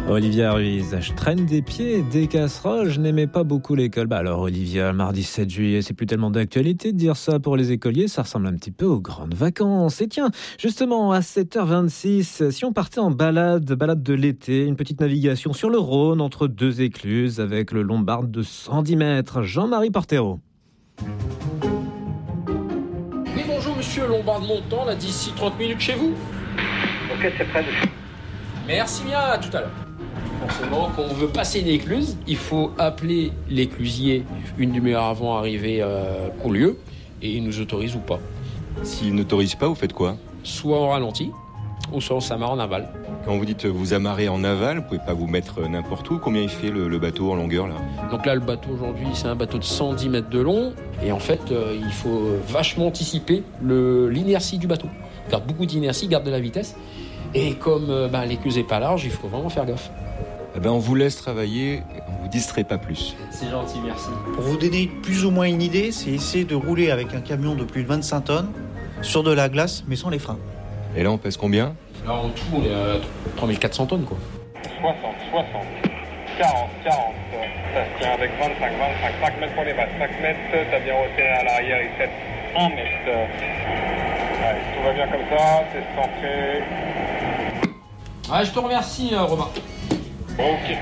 Olivia Ruiz, je traîne des pieds et des casseroles, je n'aimais pas beaucoup l'école. Alors Olivia, mardi 7 juillet, c'est plus tellement d'actualité de dire ça pour les écoliers, ça ressemble un petit peu aux grandes vacances. Et tiens, justement, à 7h26, si on partait en balade de l'été, une petite navigation sur le Rhône entre deux écluses avec le Lombard de 110 mètres. Jean-Marie Portero. Oui, bonjour monsieur Lombard de Montant, là d'ici 30 minutes chez vous. Ok, c'est prêt. Merci bien, à tout à l'heure. Forcément, quand on veut passer une écluse, il faut appeler l'éclusier une demi-heure avant d'arriver au lieu, et il nous autorise ou pas. S'il n'autorise pas, vous faites quoi ? Soit on ralentit, ou soit on s'amarre en aval. Quand vous dites vous amarrez en aval, vous pouvez pas vous mettre n'importe où. Combien il fait le bateau en longueur là ? Donc là, le bateau aujourd'hui, c'est un bateau de 110 mètres de long, et en fait, il faut vachement anticiper l'inertie du bateau. Car beaucoup d'inertie, garde de la vitesse, et comme l'écluse n'est pas large, il faut vraiment faire gaffe. On vous laisse travailler, on vous distrait pas plus. C'est gentil, merci. Pour vous donner plus ou moins une idée, c'est essayer de rouler avec un camion de plus de 25 tonnes sur de la glace, mais sans les freins. Et là, on pèse combien ? Là, en tout, on est à 3400 tonnes, quoi. 60, 40. Ça se tient avec 5 mètres pour les bases. 5 mètres, t'as bien resserré à l'arrière, il fait 1 mètre. Allez, tout va bien comme ça, c'est centré. Ah, je te remercie, Romain. Ok.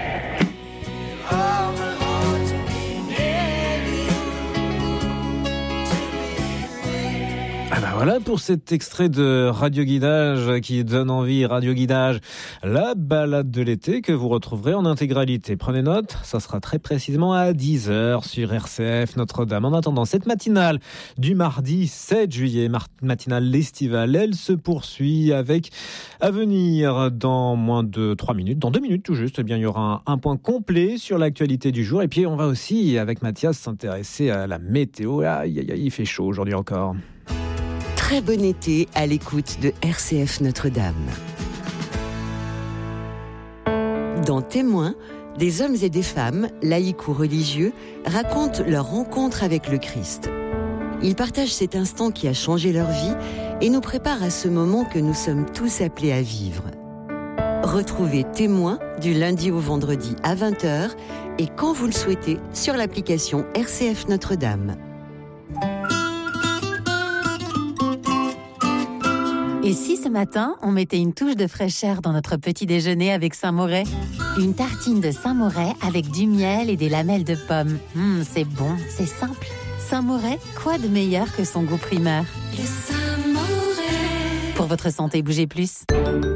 Voilà pour cet extrait de Radio Guidage qui donne envie, Radio Guidage, la balade de l'été que vous retrouverez en intégralité. Prenez note, ça sera très précisément à 10h sur RCF Notre-Dame. En attendant, cette matinale du mardi 7 juillet, matinale estivale, elle se poursuit avec à venir dans moins de 3 minutes, dans 2 minutes tout juste, il y aura un point complet sur l'actualité du jour. Et puis on va aussi, avec Mathias, s'intéresser à la météo. Il fait chaud aujourd'hui encore. Très bon été à l'écoute de RCF Notre-Dame. Dans Témoins, des hommes et des femmes, laïcs ou religieux, racontent leur rencontre avec le Christ. Ils partagent cet instant qui a changé leur vie et nous préparent à ce moment que nous sommes tous appelés à vivre. Retrouvez Témoins du lundi au vendredi à 20h et quand vous le souhaitez sur l'application RCF Notre-Dame. Et si ce matin, on mettait une touche de fraîcheur dans notre petit déjeuner avec Saint-Moret ? Une tartine de Saint-Moret avec du miel et des lamelles de pommes. C'est bon, c'est simple. Saint-Moret, quoi de meilleur que son goût primaire ? Le Saint-Moret. Pour votre santé, bougez plus.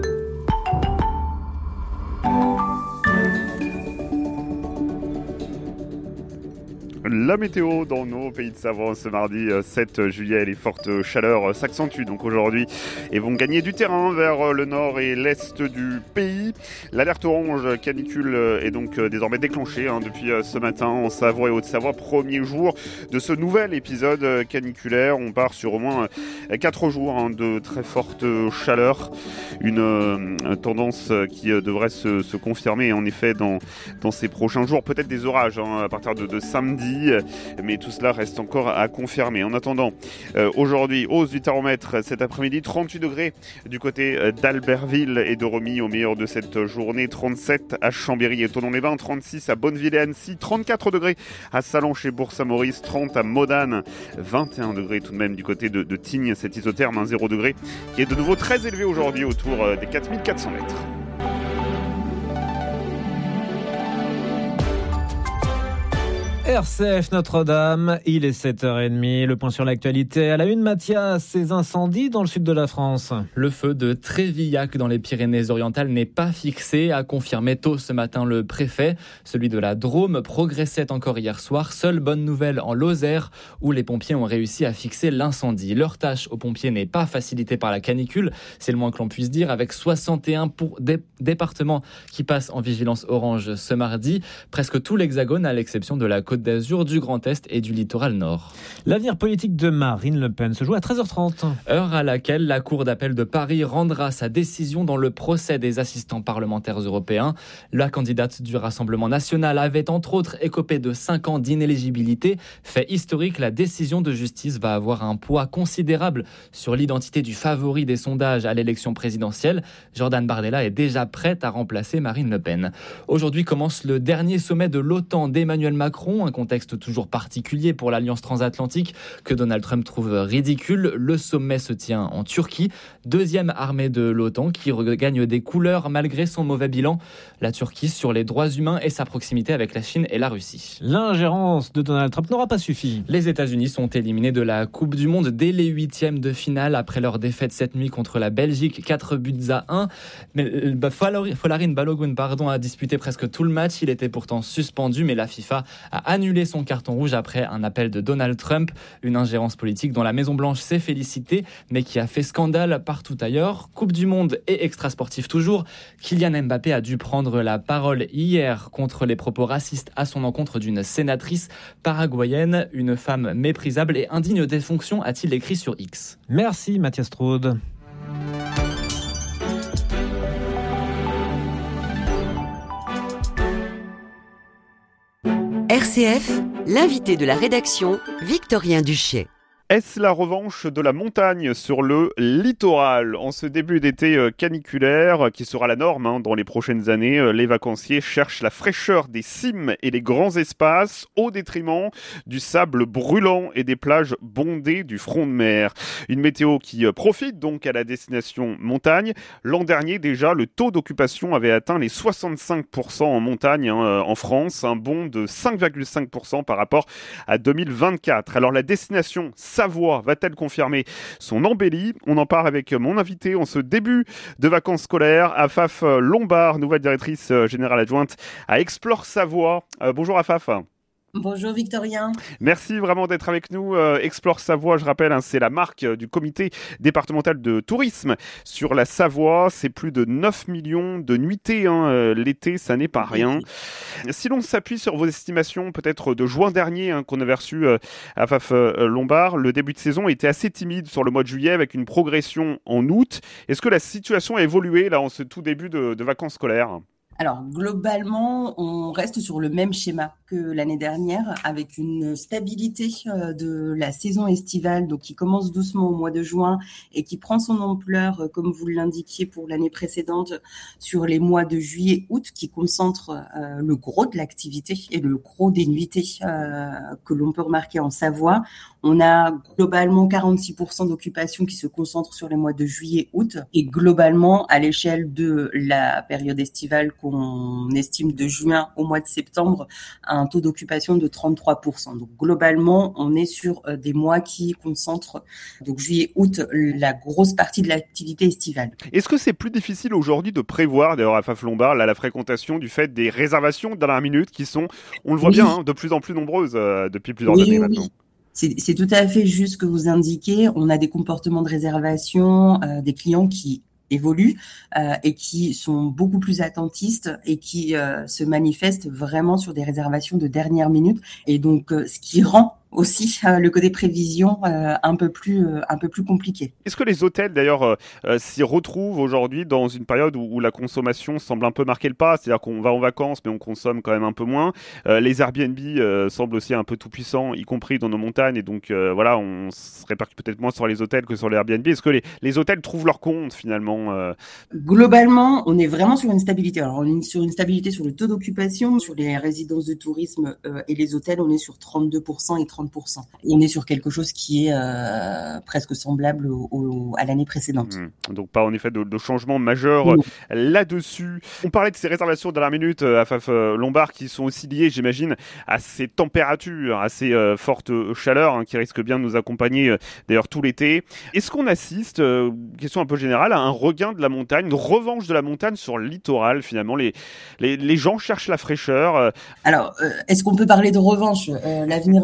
La météo dans nos pays de Savoie ce mardi 7 juillet, les fortes chaleurs s'accentuent donc aujourd'hui et vont gagner du terrain vers le nord et l'est du pays. L'alerte orange canicule est donc désormais déclenchée depuis ce matin en Savoie et Haute-Savoie. Premier jour de ce nouvel épisode caniculaire. On part sur au moins 4 jours de très forte chaleur. Une tendance qui devrait se confirmer en effet dans ces prochains jours. Peut-être des orages à partir de samedi. Mais tout cela reste encore à confirmer. En attendant, aujourd'hui, hausse du thermomètre cet après-midi, 38 degrés du côté d'Albertville et de Romilly au meilleur de cette journée, 37 à Chambéry et Thonon-les-Bains, 36 à Bonneville et Annecy, 34 degrés à Salon chez Bourg-Saint-Maurice, 30 à Modane, 21 degrés tout de même du côté de Tignes, cet isotherme, 0 degré, qui est de nouveau très élevé aujourd'hui autour des 4400 mètres. RCF Notre-Dame, il est 7h30, le point sur l'actualité. À la une, Mathias, ces incendies dans le sud de la France. Le feu de Trévillac dans les Pyrénées-Orientales n'est pas fixé, a confirmé tôt ce matin le préfet. Celui de la Drôme progressait encore hier soir. Seule bonne nouvelle en Lozère, où les pompiers ont réussi à fixer l'incendie. Leur tâche aux pompiers n'est pas facilitée par la canicule, c'est le moins que l'on puisse dire, avec 61 départements qui passent en vigilance orange ce mardi. Presque tout l'Hexagone, à l'exception de la Côte Côte d'Azur, du Grand Est et du littoral nord. L'avenir politique de Marine Le Pen se joue à 13h30. Heure à laquelle la Cour d'appel de Paris rendra sa décision dans le procès des assistants parlementaires européens. La candidate du Rassemblement national avait entre autres écopé de 5 ans d'inéligibilité. Fait historique, la décision de justice va avoir un poids considérable sur l'identité du favori des sondages à l'élection présidentielle. Jordan Bardella est déjà prête à remplacer Marine Le Pen. Aujourd'hui commence le dernier sommet de l'OTAN d'Emmanuel Macron, un contexte toujours particulier pour l'Alliance transatlantique que Donald Trump trouve ridicule. Le sommet se tient en Turquie, deuxième armée de l'OTAN qui regagne des couleurs malgré son mauvais bilan. La Turquie sur les droits humains et sa proximité avec la Chine et la Russie. L'ingérence de Donald Trump n'aura pas suffi. Les États-Unis sont éliminés de la Coupe du Monde dès les huitièmes de finale après leur défaite cette nuit contre la Belgique, 4-1. Mais Folarin Balogun a disputé presque tout le match. Il était pourtant suspendu, mais la FIFA a annulé son carton rouge après un appel de Donald Trump. Une ingérence politique dont la Maison-Blanche s'est félicitée, mais qui a fait scandale partout ailleurs. Coupe du Monde et extra-sportif toujours. Kylian Mbappé a dû prendre la parole hier contre les propos racistes à son encontre d'une sénatrice paraguayenne. Une femme méprisable et indigne des fonctions, a-t-il écrit sur X. Merci Mathias Straude. RCF, l'invité de la rédaction, Victorien Duché. Est-ce la revanche de la montagne sur le littoral? En ce début d'été caniculaire, qui sera la norme dans les prochaines années, les vacanciers cherchent la fraîcheur des cimes et les grands espaces au détriment du sable brûlant et des plages bondées du front de mer. Une météo qui profite donc à la destination montagne. L'an dernier déjà, le taux d'occupation avait atteint les 65% en montagne en France, un bond de 5,5% par rapport à 2024. Alors la destination Savoie va-t-elle confirmer son embellie? On en parle avec mon invité en ce début de vacances scolaires, Afaf Lombard, nouvelle directrice générale adjointe à Explore Savoie. Bonjour Afaf. Bonjour Victorien. Merci vraiment d'être avec nous. Explore Savoie, je rappelle, c'est la marque du comité départemental de tourisme sur la Savoie. C'est plus de 9 millions de nuitées. L'été, ça n'est pas rien. Si l'on s'appuie sur vos estimations, peut-être de juin dernier, qu'on avait reçu à Faf Lombard, le début de saison était assez timide sur le mois de juillet avec une progression en août. Est-ce que la situation a évolué là en ce tout début de vacances scolaires ? Alors, globalement, on reste sur le même schéma que l'année dernière, avec une stabilité de la saison estivale, donc qui commence doucement au mois de juin et qui prend son ampleur, comme vous l'indiquiez pour l'année précédente, sur les mois de juillet-août, qui concentrent le gros de l'activité et le gros des nuitées que l'on peut remarquer en Savoie. On a globalement 46% d'occupation qui se concentre sur les mois de juillet-août et globalement, à l'échelle de la période estivale qu'on estime de juin au mois de septembre, un taux d'occupation de 33%. Donc globalement, on est sur des mois qui concentrent, donc juillet-août, la grosse partie de l'activité estivale. Est-ce que c'est plus difficile aujourd'hui de prévoir, d'ailleurs à Faf Lombard, la fréquentation du fait des réservations de dernière minute qui sont, on le voit bien, de plus en plus nombreuses depuis plusieurs années maintenant? C'est tout à fait juste ce que vous indiquez. On a des comportements de réservation, des clients qui évoluent et qui sont beaucoup plus attentistes et qui se manifestent vraiment sur des réservations de dernière minute. Et donc, ce qui rend aussi le côté prévision un peu plus compliqué. Est-ce que les hôtels d'ailleurs s'y retrouvent aujourd'hui dans une période où la consommation semble un peu marquer le pas, c'est-à-dire qu'on va en vacances mais on consomme quand même un peu moins. Les Airbnb semblent aussi un peu tout puissants, y compris dans nos montagnes, et donc voilà, on se répercute peut-être moins sur les hôtels que sur les Airbnb. Est-ce que les hôtels trouvent leur compte finalement? Globalement, on est vraiment sur une stabilité. Alors on est sur une stabilité sur le taux d'occupation, sur les résidences de tourisme et les hôtels, on est sur 32% et 30%. On est sur quelque chose qui est presque semblable à l'année précédente. Donc pas en effet de changement majeur là-dessus. On parlait de ces réservations de la minute à Faf Lombard qui sont aussi liées, j'imagine, à ces températures, à ces fortes chaleurs qui risquent bien de nous accompagner d'ailleurs tout l'été. Est-ce qu'on assiste, question un peu générale, à un regain de la montagne, une revanche de la montagne sur le littoral finalement? Les gens cherchent la fraîcheur. Alors, est-ce qu'on peut parler de revanche? L'avenir nous le dira.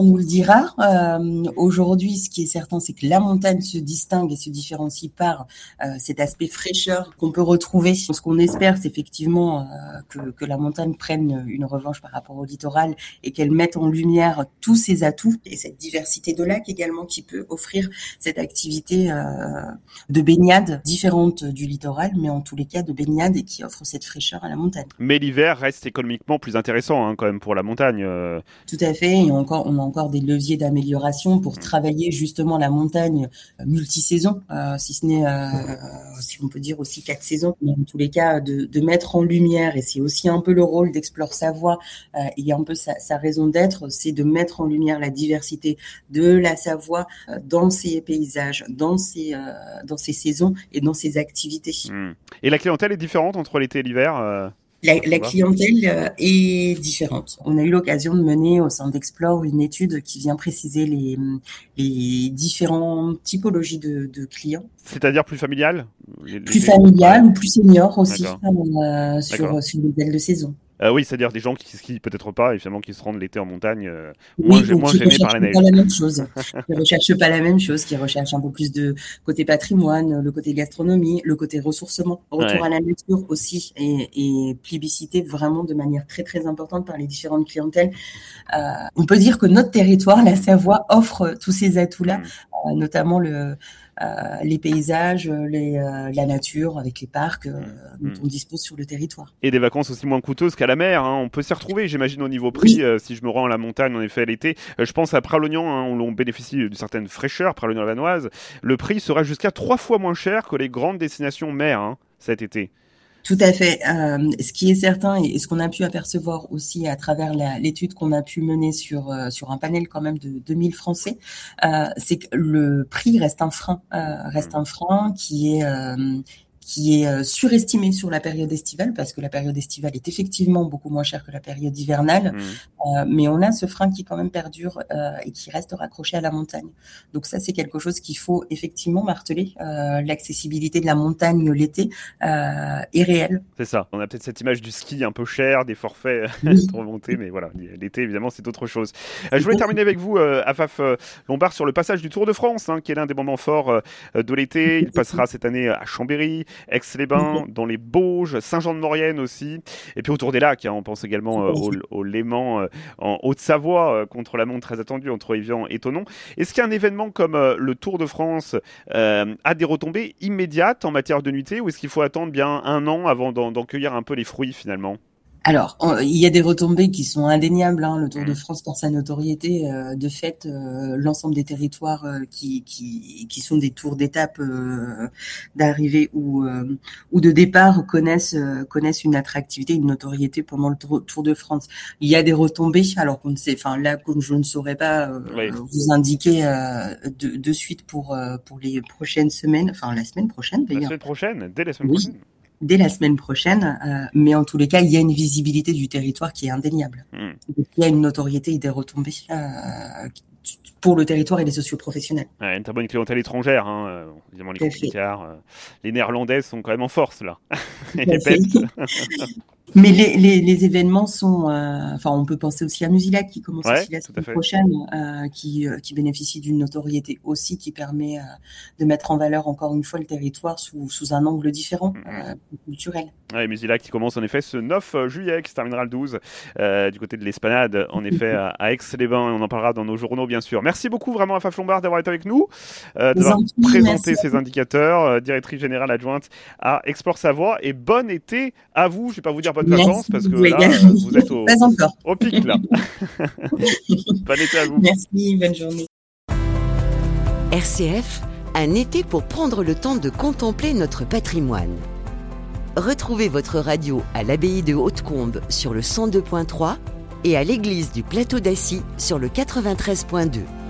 rare. Aujourd'hui, ce qui est certain, c'est que la montagne se distingue et se différencie par cet aspect fraîcheur qu'on peut retrouver. Ce qu'on espère, c'est effectivement que la montagne prenne une revanche par rapport au littoral et qu'elle mette en lumière tous ses atouts et cette diversité de lacs également qui peut offrir cette activité de baignade différente du littoral, mais en tous les cas de baignade et qui offre cette fraîcheur à la montagne. Mais l'hiver reste économiquement plus intéressant quand même pour la montagne. Tout à fait, et on a encore des leviers d'amélioration pour travailler justement la montagne multisaison, si ce n'est, si on peut dire aussi 4 saisons, mais en tous les cas de mettre en lumière, et c'est aussi un peu le rôle d'Explore Savoie et un peu sa raison d'être, c'est de mettre en lumière la diversité de la Savoie dans ses paysages, dans ses saisons et dans ses activités. Et la clientèle est différente entre l'été et l'hiver La clientèle est différente. On a eu l'occasion de mener au sein d'Explore une étude qui vient préciser les différentes typologies de clients. C'est-à-dire plus familial Plus familial ou plus senior aussi sur les belles de saison. Oui, c'est-à-dire des gens qui skient peut-être pas et finalement qui se rendent l'été en montagne moins gênés par la neige. Pas la même chose. Qui recherchent pas la même chose, qui recherchent un peu plus de côté patrimoine, le côté gastronomie, le côté ressourcement, retour à la nature aussi et plébiscité vraiment de manière très très importante par les différentes clientèles. On peut dire que notre territoire, la Savoie, offre tous ces atouts-là, notamment les paysages, la nature avec les parcs dont on dispose sur le territoire. Et des vacances aussi moins coûteuses qu'à la mer. On peut s'y retrouver, j'imagine, au niveau prix. Si je me rends à la montagne, en effet, l'été. Je pense à Pralognan, où l'on bénéficie d'une certaine fraîcheur, Pralognan-la-Vanoise. Le prix sera jusqu'à 3 fois moins cher que les grandes destinations mer cet été. Tout à fait. Ce qui est certain et ce qu'on a pu apercevoir aussi à travers l'étude qu'on a pu mener sur un panel quand même de 2000 Français, c'est que le prix reste un frein, qui est surestimé sur la période estivale, parce que la période estivale est effectivement beaucoup moins chère que la période hivernale, mais on a ce frein qui quand même perdure et qui reste raccroché à la montagne. Donc ça, c'est quelque chose qu'il faut effectivement marteler. L'accessibilité de la montagne l'été est réelle. C'est ça. On a peut-être cette image du ski un peu cher, des forfaits remontés, mais voilà, l'été, évidemment, c'est autre chose. Je voulais terminer avec vous, Afaf Lombard, sur le passage du Tour de France, qui est l'un des moments forts de l'été. Il passera cette année à Chambéry, Aix-les-Bains, dans les Bauges, Saint-Jean-de-Maurienne aussi, et puis autour des lacs, on pense également au Léman en Haute-Savoie, contre la montre très attendue entre Évian et Thonon. Est-ce qu'un événement comme le Tour de France a des retombées immédiates en matière de nuitée, ou est-ce qu'il faut attendre bien 1 an avant d'en cueillir un peu les fruits finalement ? Alors, il y a des retombées qui sont indéniables. Le Tour de France, par sa notoriété, de fait, l'ensemble des territoires qui sont des tours d'étape d'arrivée ou de départ connaissent une attractivité, une notoriété pendant le Tour de France. Il y a des retombées, alors qu'on ne sait, là, comme je ne saurais pas vous indiquer de suite pour les prochaines semaines, la semaine prochaine d'ailleurs. La semaine prochaine, dès la semaine prochaine. Dès la semaine prochaine, mais en tous les cas, il y a une visibilité du territoire qui est indéniable. Il y a une notoriété et des retombées pour le territoire et les socioprofessionnels. Une très bonne clientèle étrangère, évidemment les camping-cars, les Néerlandaises sont quand même en force là. Et les Belges. Mais les événements sont, on peut penser aussi à Musilac qui commence aussi la semaine prochaine, qui bénéficie d'une notoriété aussi qui permet de mettre en valeur encore une fois le territoire sous un angle différent, culturel. Ouais, Musilac qui commence en effet ce 9 juillet, qui se terminera le 12 du côté de l'Esplanade, en effet à Aix-les-Bains, et on en parlera dans nos journaux bien sûr. Merci beaucoup vraiment à Afaf Lombard d'avoir été avec nous, d'avoir présenté ces indicateurs, directrice générale adjointe à Explore Savoie, et bon été à vous. Je ne vais pas vous dire bonnes vacances parce que là, vous êtes au pic là. Bon été à vous. Merci, bonne journée. RCF, un été pour prendre le temps de contempler notre patrimoine. Retrouvez votre radio à l'abbaye de Hautecombe sur le 102.3 et à l'église du Plateau d'Assy sur le 93.2.